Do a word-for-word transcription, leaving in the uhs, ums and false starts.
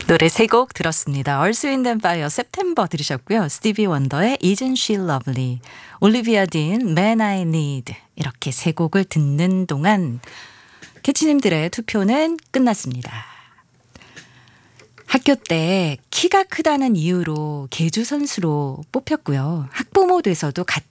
노래 세 곡 들었습니다. Earth, Wind and Fire, September 들으셨고요. 스티비 원더의 Isn't She Lovely, 올리비아 딘, Man I Need, 이렇게 세 곡을 듣는 동안 캐치님들의 투표는 끝났습니다. 학교 때 키가 크다는 이유로 계주 선수로 뽑혔고요. 학부모 돼서도